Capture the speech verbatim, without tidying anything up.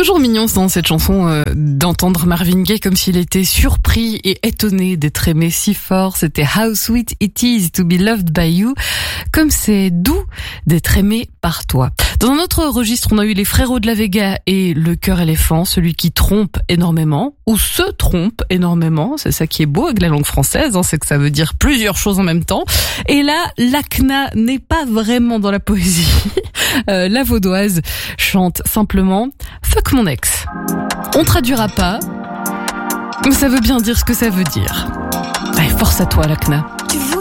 Toujours mignon dans cette chanson euh, d'entendre Marvin Gaye comme s'il était surpris et étonné d'être aimé si fort. C'était How Sweet It Is to Be Loved by You. Comme c'est doux d'être aimé par toi. Dans un autre registre, on a eu les Frérots de la Vega et le Cœur éléphant, celui qui trompe énormément ou se trompe énormément. C'est ça qui est beau avec la langue française, hein, c'est que ça veut dire plusieurs choses en même temps. Et là, l'A C N A n'est pas vraiment dans la poésie. Euh, la Vaudoise chante simplement « Fuck mon ex ». On traduira pas, mais ça veut bien dire ce que ça veut dire. Allez, force à toi, l'A C N A.